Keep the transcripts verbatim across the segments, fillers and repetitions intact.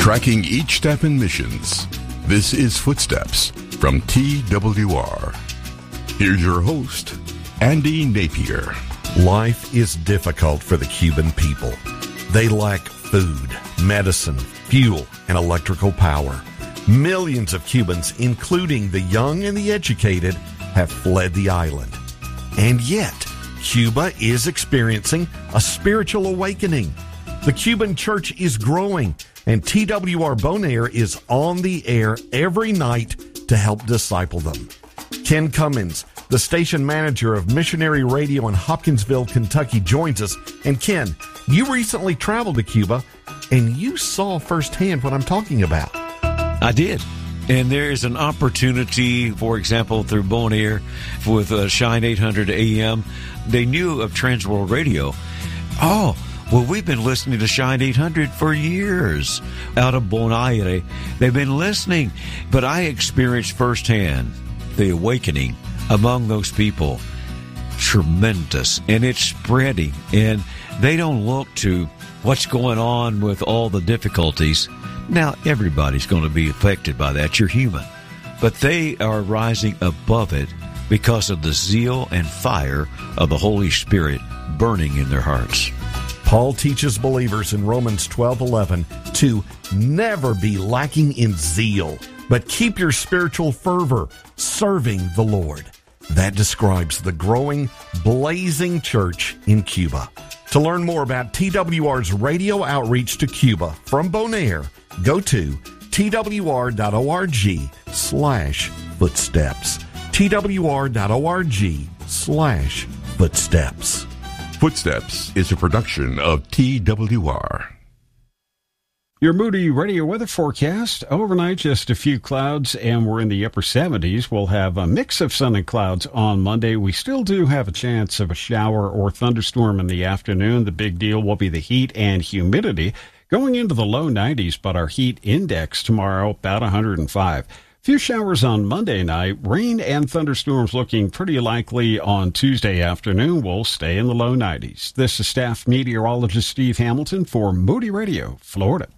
Tracking each step in missions. This is Footsteps from T W R. Here's your host, Andy Napier. Life is difficult for the Cuban people. They lack food, medicine, fuel, and electrical power. Millions of Cubans, including the young and the educated, have fled the island. And yet, Cuba is experiencing a spiritual awakening. The Cuban church is growing, and T W R Bonaire is on the air every night to help disciple them. Ken Cummins, the station manager of Missionary Radio in Hopkinsville, Kentucky, joins us. And Ken, you recently traveled to Cuba, and you saw firsthand what I'm talking about. I did. And there is an opportunity, for example, through Bonaire with uh, Shine eight hundred A M. They knew of Transworld Radio. Oh, well, we've been listening to Shine eight hundred for years out of Bonaire. They've been listening, but I experienced firsthand the awakening among those people. Tremendous, and it's spreading, and they don't look to what's going on with all the difficulties. Now, everybody's going to be affected by that. You're human. But they are rising above it because of the zeal and fire of the Holy Spirit burning in their hearts. Paul teaches believers in Romans twelve eleven to never be lacking in zeal, but keep your spiritual fervor serving the Lord. That describes the growing, blazing church in Cuba. To learn more about T W R's radio outreach to Cuba from Bonaire, go to twr.org slash footsteps. twr.org slash footsteps. Footsteps is a production of T W R. Your Moody Radio weather forecast. Overnight, just a few clouds, and we're in the upper seventies. We'll have a mix of sun and clouds on Monday. We still do have a chance of a shower or thunderstorm in the afternoon. The big deal will be the heat and humidity going into the low nineties, but our heat index tomorrow about one hundred five. Few showers on Monday night. Rain and thunderstorms looking pretty likely on Tuesday afternoon. We'll stay in the low nineties. This is staff meteorologist Steve Hamilton for Moody Radio, Florida.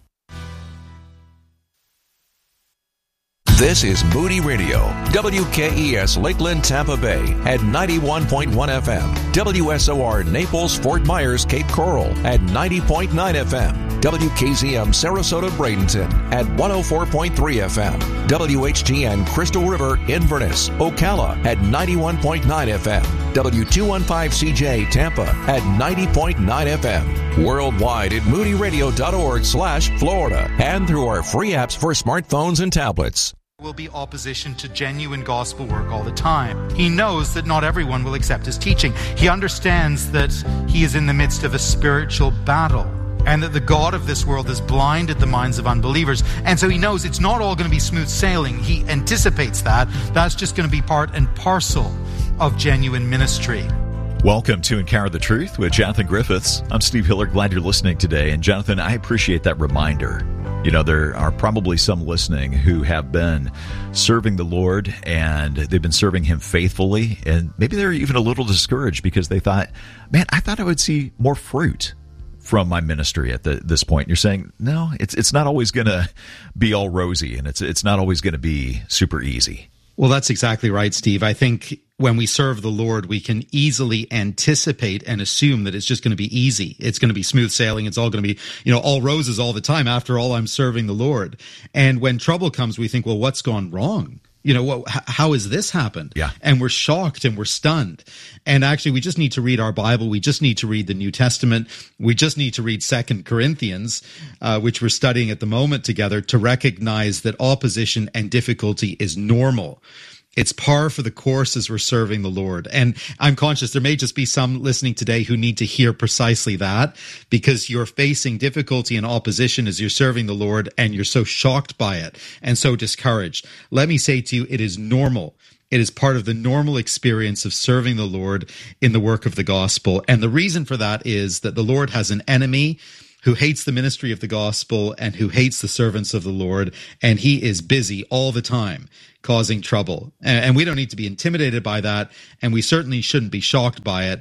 This is Moody Radio, W K E S Lakeland, Tampa Bay at ninety-one point one F M, W S O R Naples, Fort Myers, Cape Coral at ninety point nine F M, W K Z M Sarasota, Bradenton at one oh four point three F M, W H T N Crystal River, Inverness, Ocala at ninety-one point nine F M, W two fifteen C J Tampa at ninety point nine F M, worldwide at moodyradio.org slash Florida, and through our free apps for smartphones and tablets. Will be opposition to genuine gospel work all the time. He knows that not everyone will accept his teaching. He understands that he is in the midst of a spiritual battle and that the God of this world has blinded the minds of unbelievers. And so he knows it's not all going to be smooth sailing. He anticipates that. That's just going to be part and parcel of genuine ministry. Welcome to Encounter the Truth with Jonathan Griffiths. I'm Steve Hiller. Glad you're listening today. And Jonathan, I appreciate that reminder. You know, there are probably some listening who have been serving the Lord and they've been serving Him faithfully. And maybe they're even a little discouraged because they thought, man, I thought I would see more fruit from my ministry at the, this point. And you're saying, no, it's it's not always going to be all rosy and it's it's not always going to be super easy. Well, that's exactly right, Steve. I think when we serve the Lord, we can easily anticipate and assume that it's just going to be easy. It's going to be smooth sailing. It's all going to be, you know, all roses all the time. After all, I'm serving the Lord. And when trouble comes, we think, well, what's gone wrong? You know, what, how has this happened? Yeah. And we're shocked and we're stunned. And actually, we just need to read our Bible. We just need to read the New Testament. We just need to read Second Corinthians, uh, which we're studying at the moment together, to recognize that opposition and difficulty is normal. It's par for the course as we're serving the Lord. And I'm conscious there may just be some listening today who need to hear precisely that, because you're facing difficulty and opposition as you're serving the Lord and you're so shocked by it and so discouraged. Let me say to you, it is normal. It is part of the normal experience of serving the Lord in the work of the gospel. And the reason for that is that the Lord has an enemy who hates the ministry of the gospel and who hates the servants of the Lord, and he is busy all the time causing trouble. And we don't need to be intimidated by that, and we certainly shouldn't be shocked by it.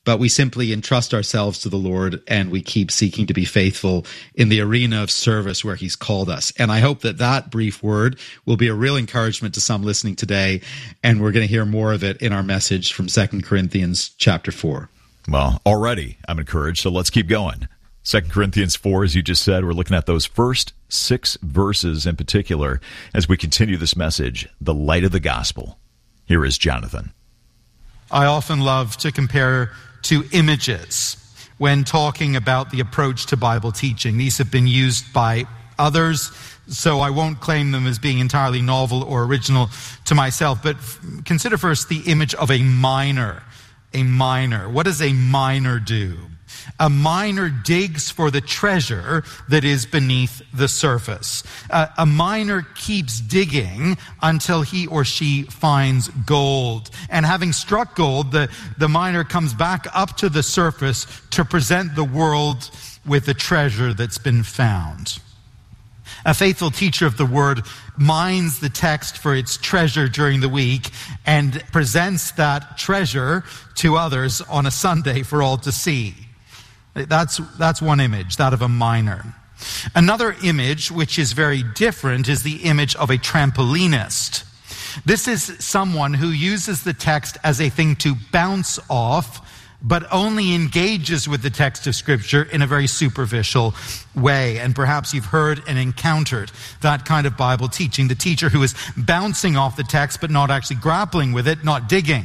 but we simply entrust ourselves to the Lord and we keep seeking to be faithful in the arena of service where he's called us. And I hope that that brief word will be a real encouragement to some listening today, and we're going to hear more of it in our message from Second Corinthians chapter four. Well, already I'm encouraged, so let's keep going. Second Corinthians four, as you just said, we're looking at those first six verses in particular as we continue this message, the light of the gospel. Here is Jonathan. I often love to compare two images when talking about the approach to Bible teaching. These have been used by others, so I won't claim them as being entirely novel or original to myself, but f- consider first the image of a miner. A miner. What does a miner do? A miner digs for the treasure that is beneath the surface. Uh, a miner keeps digging until he or she finds gold. And having struck gold, the, the miner comes back up to the surface to present the world with the treasure that's been found. A faithful teacher of the word mines the text for its treasure during the week and presents that treasure to others on a Sunday for all to see. That's, that's one image, that of a miner. Another image, which is very different, is the image of a trampolinist. This is someone who uses the text as a thing to bounce off, but only engages with the text of Scripture in a very superficial way. And perhaps you've heard and encountered that kind of Bible teaching, the teacher who is bouncing off the text but not actually grappling with it, not digging.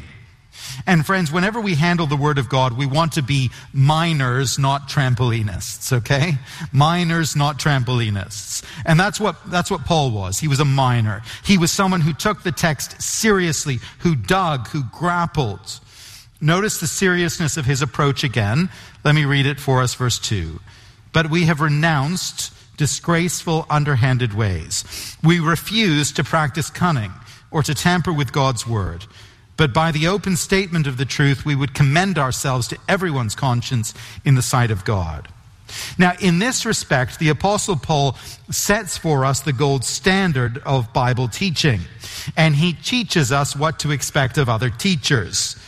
And friends, whenever we handle the Word of God, we want to be miners, not trampolinists, okay? Miners, not trampolinists. And that's what, that's what Paul was. He was a miner. He was someone who took the text seriously, who dug, who grappled. Notice the seriousness of his approach again. Let me read it for us, verse two. But we have renounced disgraceful, underhanded ways. We refuse to practice cunning or to tamper with God's word. But by the open statement of the truth, we would commend ourselves to everyone's conscience in the sight of God. Now, in this respect, the Apostle Paul sets for us the gold standard of Bible teaching, and he teaches us what to expect of other teachers.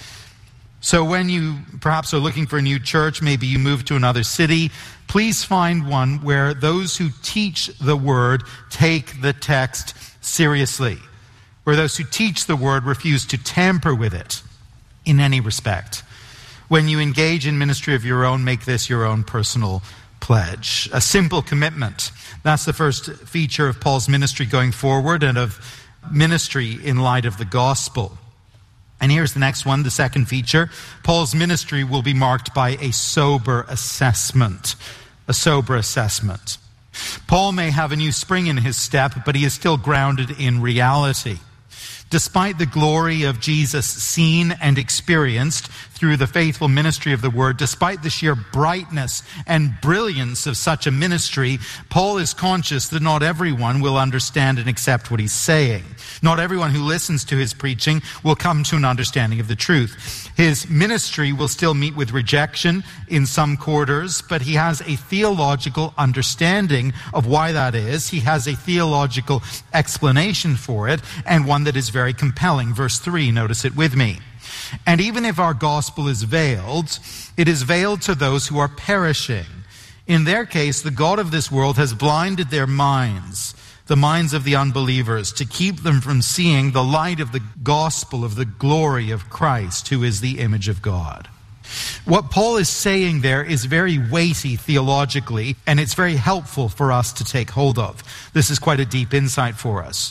So when you perhaps are looking for a new church, maybe you move to another city, please find one where those who teach the word take the text seriously, where those who teach the word refuse to tamper with it in any respect. When you engage in ministry of your own, make this your own personal pledge. A simple commitment. That's the first feature of Paul's ministry going forward and of ministry in light of the gospel. And here's the next one, the second feature. Paul's ministry will be marked by a sober assessment. A sober assessment. Paul may have a new spring in his step, but he is still grounded in reality. Despite the glory of Jesus seen and experienced through the faithful ministry of the word, despite the sheer brightness and brilliance of such a ministry, Paul is conscious that not everyone will understand and accept what he's saying. Not everyone who listens to his preaching will come to an understanding of the truth. His ministry will still meet with rejection in some quarters, but he has a theological understanding of why that is. He has a theological explanation for it, and one that is very compelling. Verse three, notice it with me. And even if our gospel is veiled, it is veiled to those who are perishing. In their case, the God of this world has blinded their minds, the minds of the unbelievers, to keep them from seeing the light of the gospel of the glory of Christ, who is the image of God. What Paul is saying there is very weighty theologically, and it's very helpful for us to take hold of. This is quite a deep insight for us.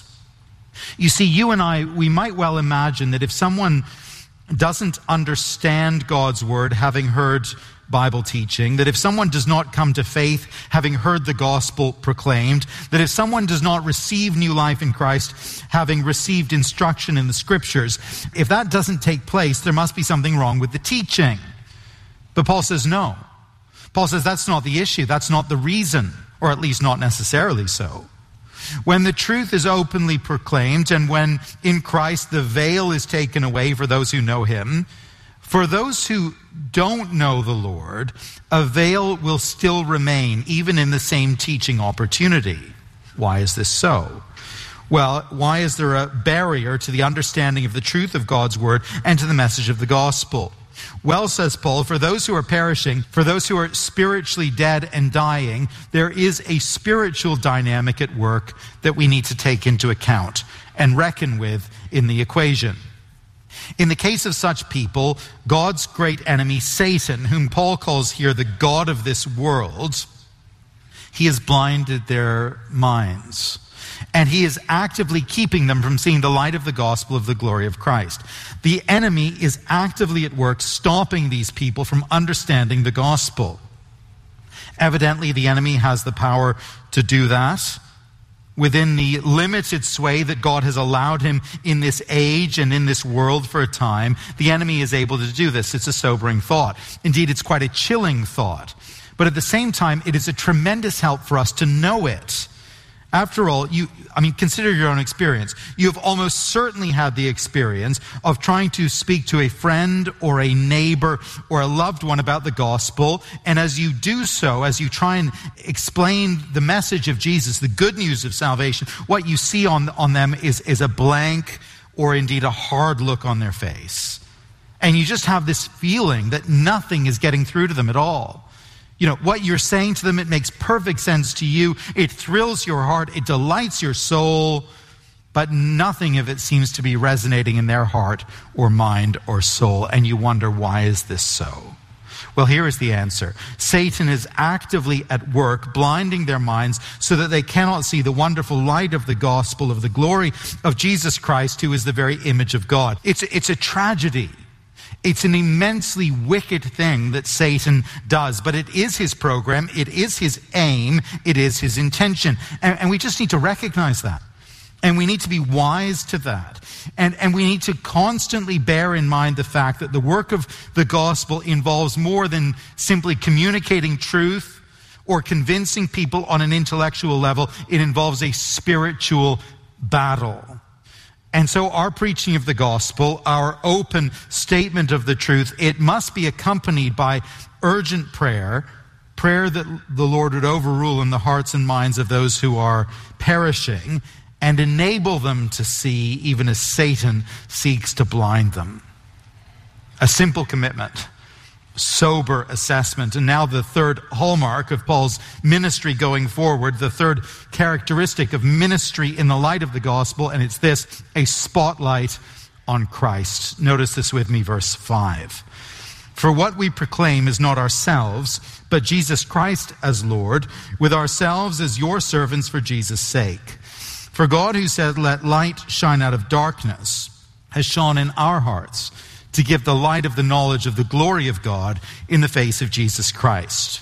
You see, you and I, we might well imagine that if someone doesn't understand God's word, having heard Bible teaching, that if someone does not come to faith, having heard the gospel proclaimed, that if someone does not receive new life in Christ, having received instruction in the scriptures, if that doesn't take place, there must be something wrong with the teaching. But Paul says no. Paul says that's not the issue. That's not the reason, or at least not necessarily so. When the truth is openly proclaimed, and when in Christ the veil is taken away for those who know him, for those who don't know the Lord, a veil will still remain, even in the same teaching opportunity. Why is this so? Well, why is there a barrier to the understanding of the truth of God's word and to the message of the gospel? Well, says Paul, for those who are perishing, for those who are spiritually dead and dying, there is a spiritual dynamic at work that we need to take into account and reckon with in the equation. In the case of such people, God's great enemy, Satan, whom Paul calls here the God of this world, he has blinded their minds. And he is actively keeping them from seeing the light of the gospel of the glory of Christ. The enemy is actively at work stopping these people from understanding the gospel. Evidently, the enemy has the power to do that within the limited sway that God has allowed him in this age and in this world for a time. The enemy is able to do this. It's a sobering thought. Indeed, it's quite a chilling thought. But at the same time, it is a tremendous help for us to know it. After all, you, I mean, consider your own experience. You have almost certainly had the experience of trying to speak to a friend or a neighbor or a loved one about the gospel. And as you do so, as you try and explain the message of Jesus, the good news of salvation, what you see on, on them is, is a blank or indeed a hard look on their face. And you just have this feeling that nothing is getting through to them at all. You know, what you're saying to them, it makes perfect sense to you. It thrills your heart. It delights your soul. But nothing of it seems to be resonating in their heart or mind or soul. And you wonder, why is this so? Well, here is the answer. Satan is actively at work, blinding their minds so that they cannot see the wonderful light of the gospel of the glory of Jesus Christ, who is the very image of God. It's, it's a tragedy. It's an immensely wicked thing that Satan does, but it is his program, it is his aim, it is his intention. And, and we just need to recognize that. And we need to be wise to that. And, and we need to constantly bear in mind the fact that the work of the gospel involves more than simply communicating truth or convincing people on an intellectual level. It involves a spiritual battle. And so our preaching of the gospel, our open statement of the truth, it must be accompanied by urgent prayer, prayer that the Lord would overrule in the hearts and minds of those who are perishing and enable them to see even as Satan seeks to blind them. A simple commitment, sober assessment. And now the third hallmark of Paul's ministry going forward, the third characteristic of ministry in the light of the gospel, and it's this, a spotlight on Christ. Notice this with me, verse five. For what we proclaim is not ourselves, but Jesus Christ as Lord, with ourselves as your servants for Jesus' sake. For God, who said, let light shine out of darkness, has shone in our hearts to give the light of the knowledge of the glory of God in the face of Jesus Christ.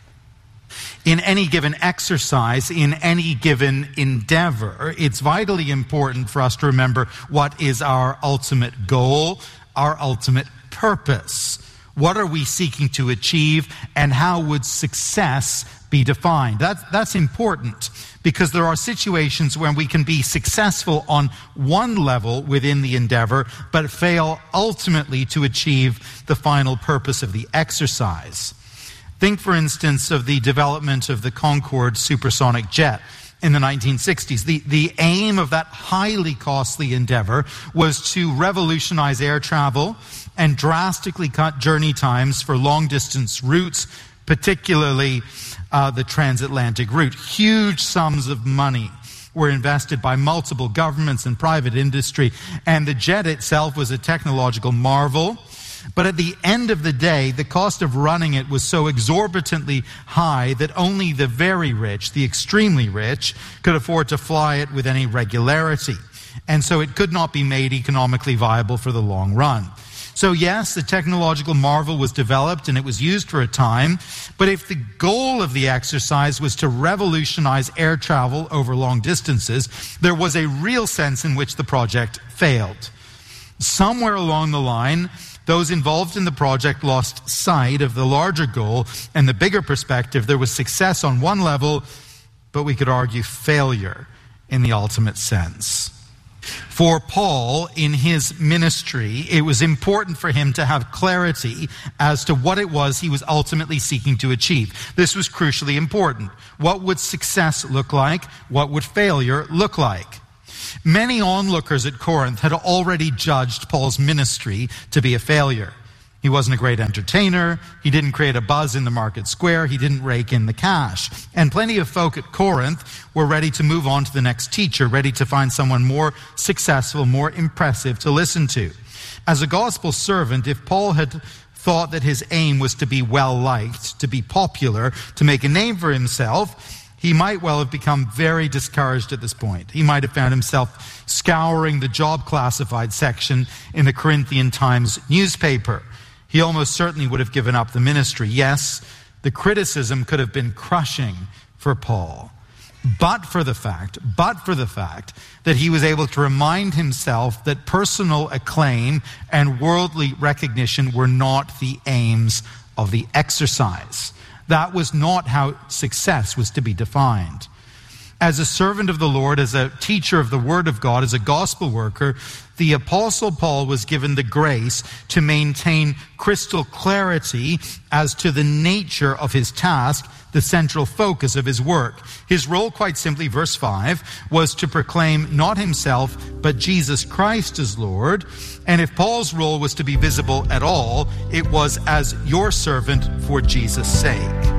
In any given exercise, in any given endeavor, it's vitally important for us to remember what is our ultimate goal, our ultimate purpose. What are we seeking to achieve, and how would success be defined? That's, that's important, because there are situations when we can be successful on one level within the endeavor, but fail ultimately to achieve the final purpose of the exercise. Think, for instance, of the development of the Concorde supersonic jet in the nineteen sixties. The, the aim of that highly costly endeavor was to revolutionize air travel and drastically cut journey times for long-distance routes, particularly uh, the transatlantic route. Huge sums of money were invested by multiple governments and private industry, and the jet itself was a technological marvel. But at the end of the day, the cost of running it was so exorbitantly high that only the very rich, the extremely rich, could afford to fly it with any regularity. And so it could not be made economically viable for the long run. So yes, the technological marvel was developed and it was used for a time, but if the goal of the exercise was to revolutionize air travel over long distances, there was a real sense in which the project failed. Somewhere along the line, those involved in the project lost sight of the larger goal and the bigger perspective. There was success on one level, but we could argue failure in the ultimate sense. For Paul, in his ministry, it was important for him to have clarity as to what it was he was ultimately seeking to achieve. This was crucially important. What would success look like? What would failure look like? Many onlookers at Corinth had already judged Paul's ministry to be a failure. He wasn't a great entertainer. He didn't create a buzz in the market square. He didn't rake in the cash. And plenty of folk at Corinth were ready to move on to the next teacher, ready to find someone more successful, more impressive to listen to. As a gospel servant, if Paul had thought that his aim was to be well-liked, to be popular, to make a name for himself, he might well have become very discouraged at this point. He might have found himself scouring the job classified section in the Corinthian Times newspaper. He almost certainly would have given up the ministry. Yes, the criticism could have been crushing for Paul, but for the fact, but for the fact that he was able to remind himself that personal acclaim and worldly recognition were not the aims of the exercise. That was not how success was to be defined. As a servant of the Lord, as a teacher of the Word of God, as a gospel worker, the Apostle Paul was given the grace to maintain crystal clarity as to the nature of his task, the central focus of his work. His role, quite simply, verse five, was to proclaim not himself, but Jesus Christ as Lord. And if Paul's role was to be visible at all, it was as your servant for Jesus' sake.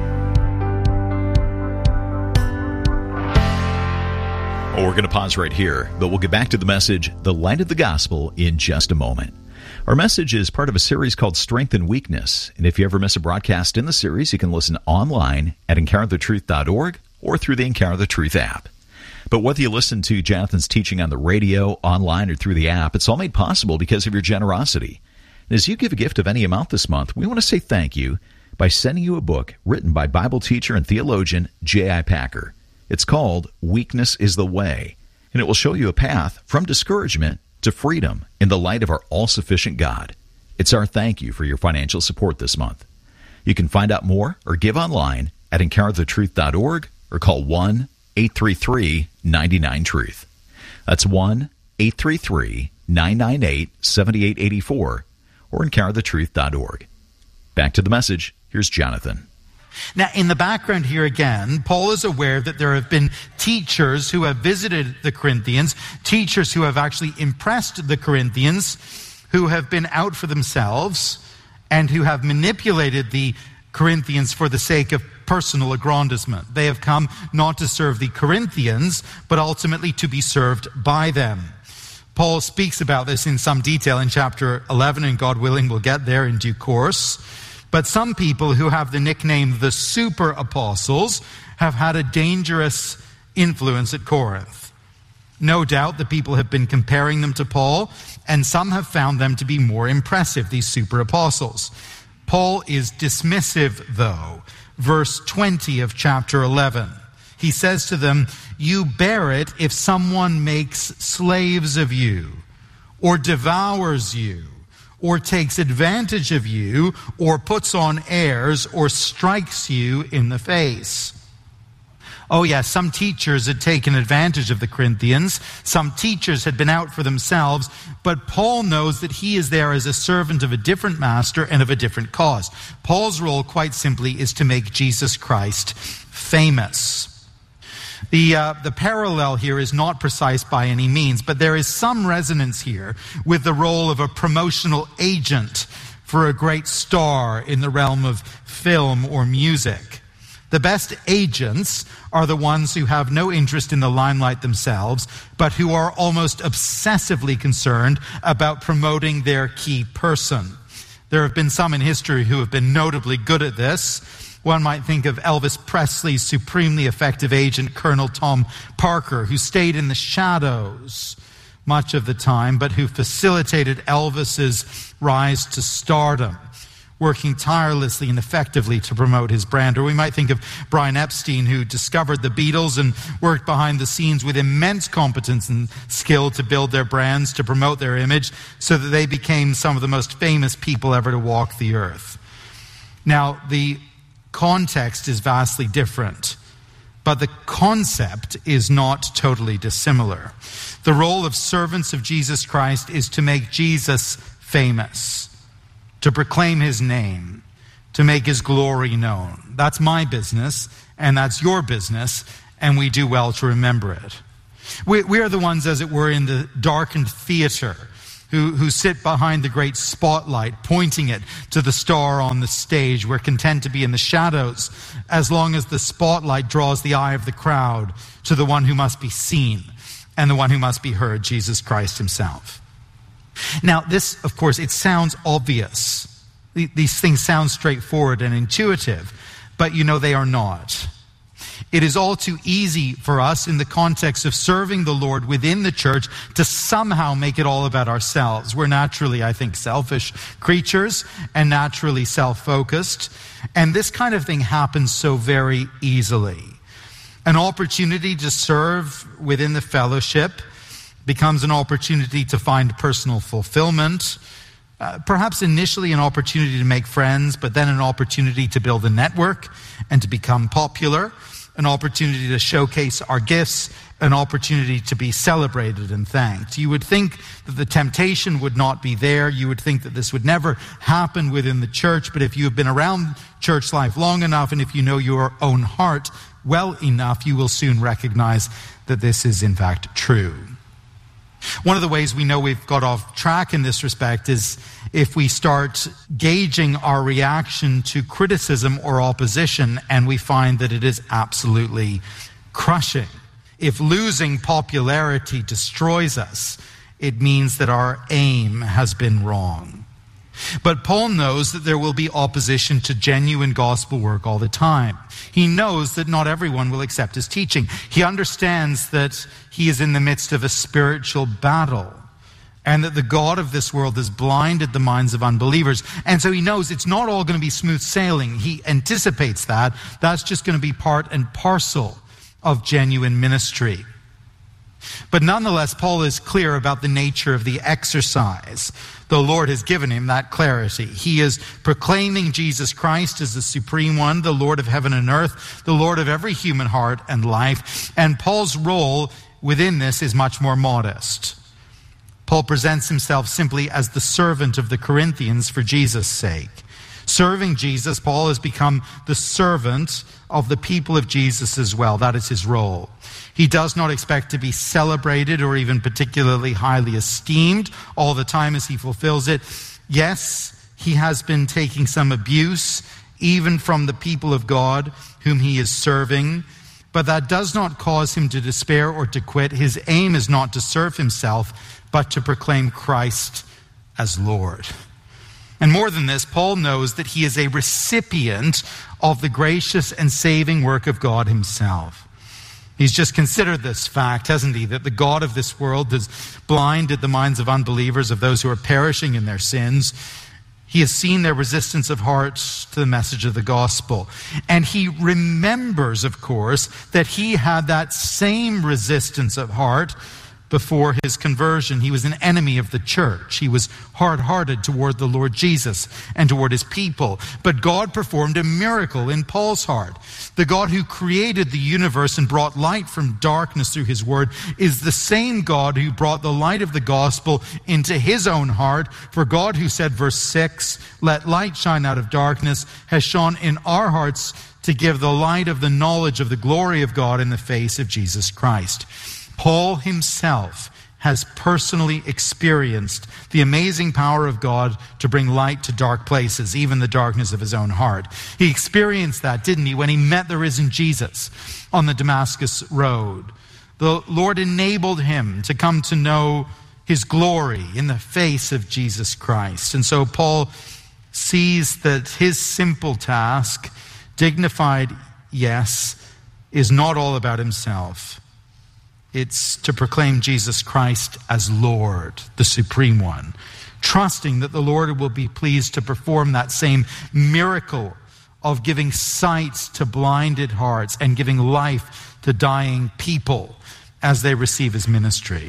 Well, we're going to pause right here, but we'll get back to the message, The Light of the Gospel, in just a moment. Our message is part of a series called Strength and Weakness, and if you ever miss a broadcast in the series, you can listen online at encounter the truth dot org or through the Encounter the Truth app. But whether you listen to Jonathan's teaching on the radio, online, or through the app, it's all made possible because of your generosity. And as you give a gift of any amount this month, we want to say thank you by sending you a book written by Bible teacher and theologian J I Packer. It's called Weakness is the Way, and it will show you a path from discouragement to freedom in the light of our all-sufficient God. It's our thank you for your financial support this month. You can find out more or give online at encounter the truth dot org or call one eight three three nine nine truth. That's one eight three three nine nine eight seven eight eight four or encounter the truth dot org. Back to the message. Here's Jonathan. Now, in the background here again, Paul is aware that there have been teachers who have visited the Corinthians, teachers who have actually impressed the Corinthians, who have been out for themselves, and who have manipulated the Corinthians for the sake of personal aggrandizement. They have come not to serve the Corinthians, but ultimately to be served by them. Paul speaks about this in some detail in chapter eleven, and God willing, we'll get there in due course. But some people who have the nickname the super apostles have had a dangerous influence at Corinth. No doubt the people have been comparing them to Paul, and some have found them to be more impressive, these super apostles. Paul is dismissive, though. Verse twenty of chapter eleven. He says to them, "You bear it if someone makes slaves of you, or devours you, or takes advantage of you, or puts on airs, or strikes you in the face." Oh yes, some teachers had taken advantage of the Corinthians. Some teachers had been out for themselves. But Paul knows that he is there as a servant of a different master and of a different cause. Paul's role, quite simply, is to make Jesus Christ famous. The, uh, the parallel here is not precise by any means, but there is some resonance here with the role of a promotional agent for a great star in the realm of film or music. The best agents are the ones who have no interest in the limelight themselves, but who are almost obsessively concerned about promoting their key person. There have been some in history who have been notably good at this. One might think of Elvis Presley's supremely effective agent, Colonel Tom Parker, who stayed in the shadows much of the time, but who facilitated Elvis's rise to stardom, working tirelessly and effectively to promote his brand. Or we might think of Brian Epstein, who discovered the Beatles and worked behind the scenes with immense competence and skill to build their brands, to promote their image, so that they became some of the most famous people ever to walk the earth. Now, the context is vastly different, but the concept is not totally dissimilar. The role of servants of Jesus Christ is to make Jesus famous, to proclaim his name, to make his glory known. That's my business, and that's your business, and we do well to remember it. We, we are the ones, as it were, in the darkened theater who, who sit behind the great spotlight, pointing it to the star on the stage. We're content to be in the shadows as long as the spotlight draws the eye of the crowd to the one who must be seen and the one who must be heard, Jesus Christ himself. Now, this, of course, it sounds obvious. These things sound straightforward and intuitive, but you know they are not. It is all too easy for us in the context of serving the Lord within the church to somehow make it all about ourselves. We're naturally, I think, selfish creatures and naturally self-focused. And this kind of thing happens so very easily. An opportunity to serve within the fellowship becomes an opportunity to find personal fulfillment. Uh, perhaps initially an opportunity to make friends, but then an opportunity to build a network and to become popular. An opportunity to showcase our gifts, an opportunity to be celebrated and thanked. You would think that the temptation would not be there. You would think that this would never happen within the church. But if you have been around church life long enough, and if you know your own heart well enough, you will soon recognize that this is in fact true. One of the ways we know we've got off track in this respect is if we start gauging our reaction to criticism or opposition and we find that it is absolutely crushing. If losing popularity destroys us, it means that our aim has been wrong. But Paul knows that there will be opposition to genuine gospel work all the time. He knows that not everyone will accept his teaching. He understands that he is in the midst of a spiritual battle and that the God of this world has blinded the minds of unbelievers. And so he knows it's not all going to be smooth sailing. He anticipates that. That's just going to be part and parcel of genuine ministry. But nonetheless, Paul is clear about the nature of the exercise. The Lord has given him that clarity. He is proclaiming Jesus Christ as the supreme one, the Lord of heaven and earth, the Lord of every human heart and life. And Paul's role within this is much more modest. Paul presents himself simply as the servant of the Corinthians for Jesus' sake. Serving Jesus, Paul has become the servant of the people of Jesus as well. That is his role. He does not expect to be celebrated or even particularly highly esteemed all the time as he fulfills it. Yes, he has been taking some abuse, even from the people of God whom he is serving, but that does not cause him to despair or to quit. His aim is not to serve himself, but to proclaim Christ as Lord. And more than this, Paul knows that he is a recipient of the gracious and saving work of God himself. He's just considered this fact, hasn't he? That the God of this world has blinded the minds of unbelievers, of those who are perishing in their sins. He has seen their resistance of heart to the message of the gospel. And he remembers, of course, that he had that same resistance of heart before his conversion. He was an enemy of the church. He was hard-hearted toward the Lord Jesus and toward his people. But God performed a miracle in Paul's heart. The God who created the universe and brought light from darkness through his word is the same God who brought the light of the gospel into his own heart. For God who said, verse six, "Let light shine out of darkness," has shone in our hearts to give the light of the knowledge of the glory of God in the face of Jesus Christ. Paul himself has personally experienced the amazing power of God to bring light to dark places, even the darkness of his own heart. He experienced that, didn't he, when he met the risen Jesus on the Damascus road. The Lord enabled him to come to know his glory in the face of Jesus Christ. And so Paul sees that his simple task, dignified, yes, is not all about himself. It's to proclaim Jesus Christ as Lord, the Supreme One, trusting that the Lord will be pleased to perform that same miracle of giving sight to blinded hearts and giving life to dying people as they receive his ministry.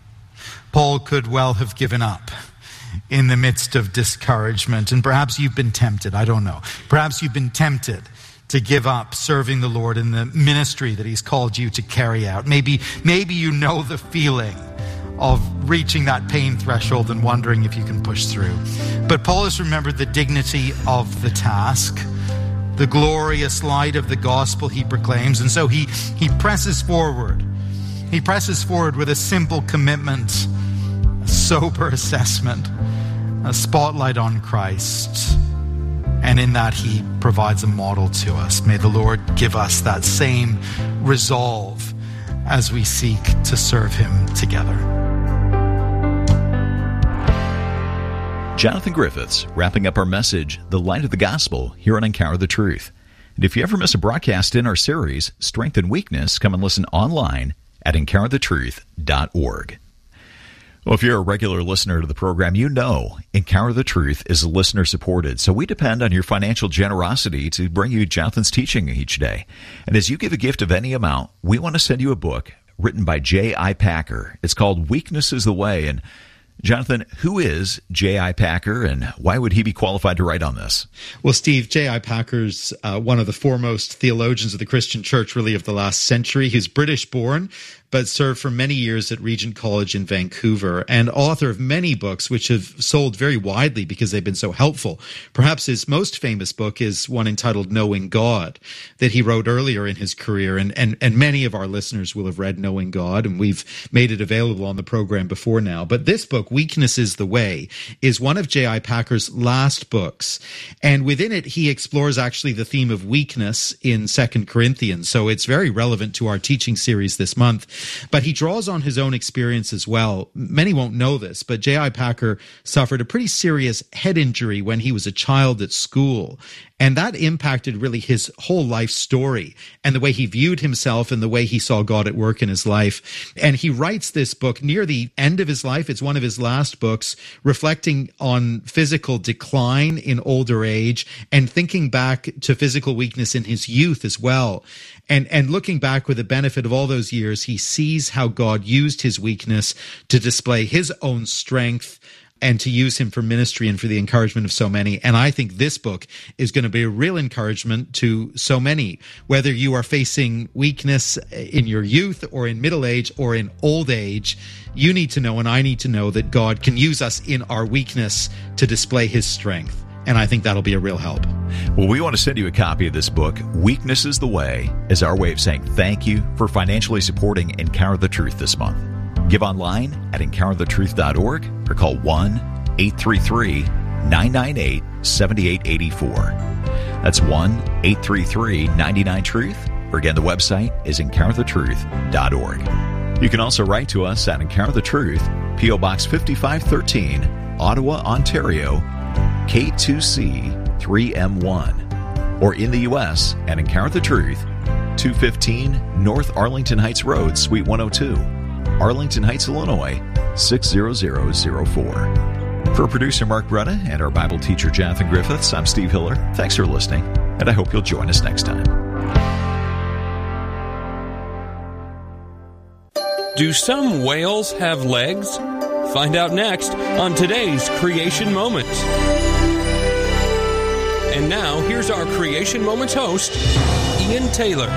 Paul could well have given up in the midst of discouragement, and perhaps you've been tempted, I don't know. Perhaps you've been tempted to give up serving the Lord in the ministry that he's called you to carry out. Maybe, maybe you know the feeling of reaching that pain threshold and wondering if you can push through. But Paul has remembered the dignity of the task, the glorious light of the gospel he proclaims, and so he, he presses forward. He presses forward with a simple commitment, a sober assessment, a spotlight on Christ. And in that, he provides a model to us. May the Lord give us that same resolve as we seek to serve him together. Jonathan Griffiths wrapping up our message, The Light of the Gospel, here on Encounter the Truth. And if you ever miss a broadcast in our series, Strength and Weakness, come and listen online at encounter the truth dot org. Well, if you're a regular listener to the program, you know Encounter the Truth is listener-supported, so we depend on your financial generosity to bring you Jonathan's teaching each day. And as you give a gift of any amount, we want to send you a book written by J I. Packer. It's called Weakness is the Way. And Jonathan, who is J I. Packer, and why would he be qualified to write on this? Well, Steve, J I. Packer's uh, one of the foremost theologians of the Christian church, really, of the last century. He's British-born, but served for many years at Regent College in Vancouver, and author of many books which have sold very widely because they've been so helpful. Perhaps his most famous book is one entitled Knowing God, that he wrote earlier in his career, and, and, and many of our listeners will have read Knowing God, and we've made it available on the program before now. But this book, Weakness is the Way, is one of J I. Packer's last books, and within it he explores actually the theme of weakness in Second Corinthians, so it's very relevant to our teaching series this month. But he draws on his own experience as well. Many won't know this, but J I. Packer suffered a pretty serious head injury when he was a child at school. And that impacted really his whole life story and the way he viewed himself and the way he saw God at work in his life. And he writes this book near the end of his life. It's one of his last books, reflecting on physical decline in older age and thinking back to physical weakness in his youth as well. And, and looking back with the benefit of all those years, he sees how God used his weakness to display his own strength and to use him for ministry and for the encouragement of so many. And I think this book is going to be a real encouragement to so many, whether you are facing weakness in your youth or in middle age or in old age. You need to know, and I need to know, that God can use us in our weakness to display his strength. And I think that'll be a real help. Well, we want to send you a copy of this book, Weakness is the Way, as our way of saying thank you for financially supporting Encounter the Truth this month. Give online at encounter the truth dot org or call one eight three three, nine nine eight, seven eight eight four. That's one eight three three, nine nine, truth. Or again, the website is encounter the truth dot org. You can also write to us at Encounter the Truth, P O Box fifty-five thirteen, Ottawa, Ontario, K two C three M one. Or in the U S at Encounter the Truth, two fifteen North Arlington Heights Road, Suite one oh two. Arlington Heights, Illinois, six zero zero zero four. For producer Mark Bretta and our Bible teacher Jonathan Griffiths, I'm Steve Hiller. Thanks for listening, and I hope you'll join us next time. Do some whales have legs? Find out next on today's Creation Moments. And now, here's our Creation Moments host, Ian Taylor.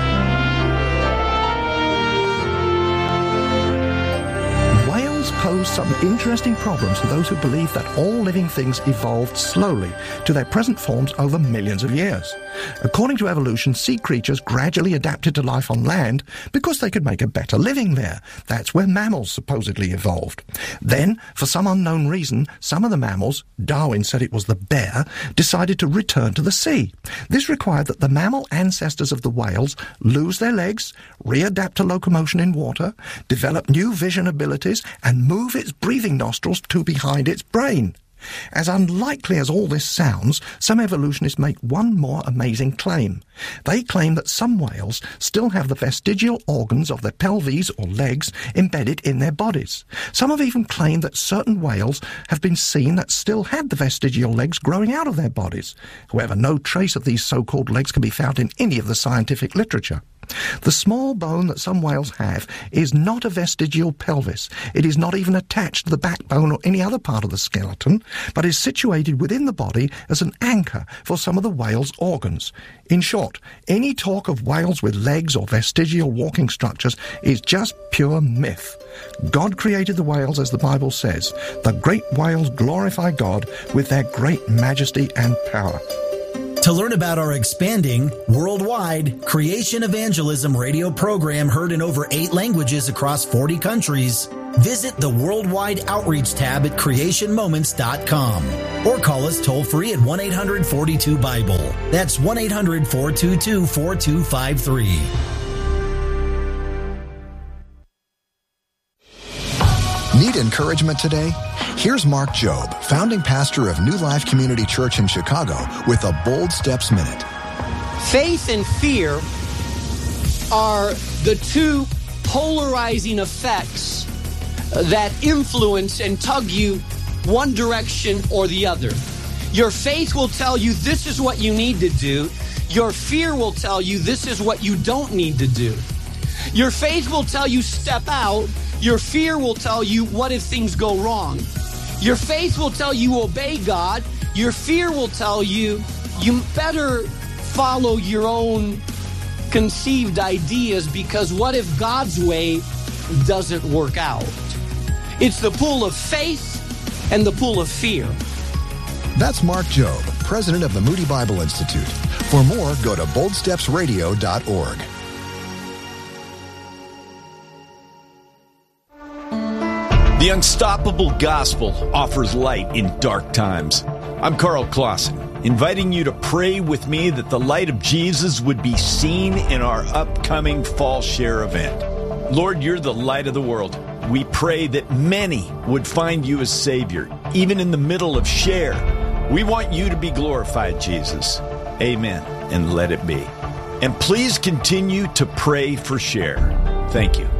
Pose some interesting problems to those who believe that all living things evolved slowly to their present forms over millions of years. According to evolution, sea creatures gradually adapted to life on land because they could make a better living there. That's where mammals supposedly evolved. Then, for some unknown reason, some of the mammals, Darwin said it was the bear, decided to return to the sea. This required that the mammal ancestors of the whales lose their legs, readapt to locomotion in water, develop new vision abilities, and move its breathing nostrils to behind its brain. As unlikely as all this sounds, some evolutionists make one more amazing claim. They claim that some whales still have the vestigial organs of their pelvis or legs embedded in their bodies. Some have even claimed that certain whales have been seen that still had the vestigial legs growing out of their bodies. However, no trace of these so-called legs can be found in any of the scientific literature. The small bone that some whales have is not a vestigial pelvis. It is not even attached to the backbone or any other part of the skeleton, but is situated within the body as an anchor for some of the whale's organs. In short, any talk of whales with legs or vestigial walking structures is just pure myth. God created the whales as the Bible says. The great whales glorify God with their great majesty and power. To learn about our expanding, worldwide Creation Evangelism radio program heard in over eight languages across forty countries, Visit the Worldwide Outreach tab at creation moments dot com or call us toll-free at one eight hundred four two Bible. That's one eight hundred four two two four two five three. Need encouragement today? Here's Mark Jobe, founding pastor of New Life Community Church in Chicago, with a Bold Steps Minute. Faith and fear are the two polarizing effects that influence and tug you one direction or the other. Your faith will tell you this is what you need to do. Your fear will tell you this is what you don't need to do. Your faith will tell you step out. Your fear will tell you what if things go wrong. Your faith will tell you obey God. Your fear will tell you you better follow your own conceived ideas, because what if God's way doesn't work out? It's the pool of faith and the pool of fear. That's Mark Jobe, president of the Moody Bible Institute. For more, go to bold steps radio dot org. The Unstoppable Gospel offers light in dark times. I'm Carl Clausen, inviting you to pray with me that the light of Jesus would be seen in our upcoming Fall Share event. Lord, you're the light of the world. We pray that many would find you as Savior, even in the middle of Share. We want you to be glorified, Jesus. Amen, and let it be. And please continue to pray for Share. Thank you.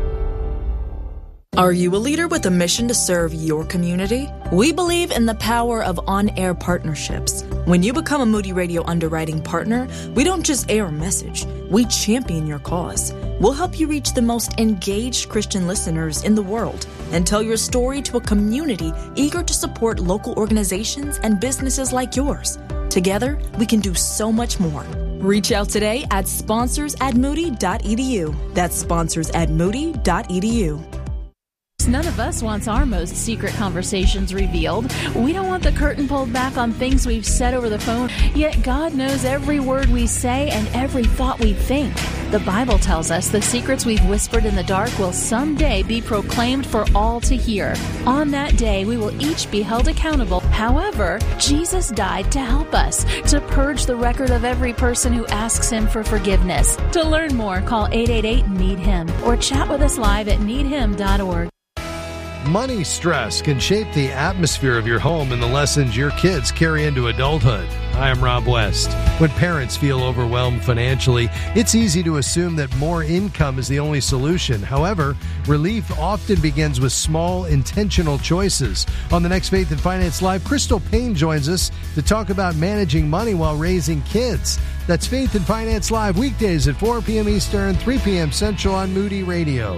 Are you a leader with a mission to serve your community? We believe in the power of on-air partnerships. When you become a Moody Radio underwriting partner, we don't just air a message, we champion your cause. We'll help you reach the most engaged Christian listeners in the world and tell your story to a community eager to support local organizations and businesses like yours. Together, we can do so much more. Reach out today at sponsors at moody dot e d u. That's sponsors at moody dot e d u. None of us wants our most secret conversations revealed. We don't want the curtain pulled back on things we've said over the phone, yet God knows every word we say and every thought we think. The Bible tells us the secrets we've whispered in the dark will someday be proclaimed for all to hear. On that day, we will each be held accountable. However, Jesus died to help us, to purge the record of every person who asks Him for forgiveness. To learn more, call eight eight eight, need him or chat with us live at need him dot org. Money stress can shape the atmosphere of your home and the lessons your kids carry into adulthood. Hi, I'm Rob West. When parents feel overwhelmed financially, it's easy to assume that more income is the only solution. However, relief often begins with small, intentional choices. On the next Faith and Finance Live, Crystal Payne joins us to talk about managing money while raising kids. That's Faith and Finance Live, weekdays at four p.m. Eastern, three p.m. Central on Moody Radio.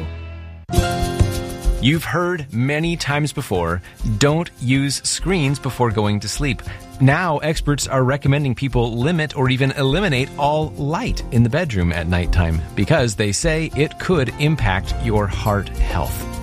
You've heard many times before, don't use screens before going to sleep. Now, experts are recommending people limit or even eliminate all light in the bedroom at nighttime because they say it could impact your heart health.